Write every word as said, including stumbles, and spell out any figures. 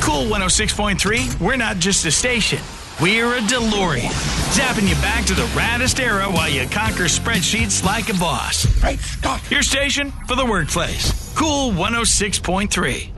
Cool one oh six point three, we're not just a station. We're a DeLorean. Zapping you back to the raddest era while you conquer spreadsheets like a boss. Great Scott! Your station for the workplace. Cool one oh six point three.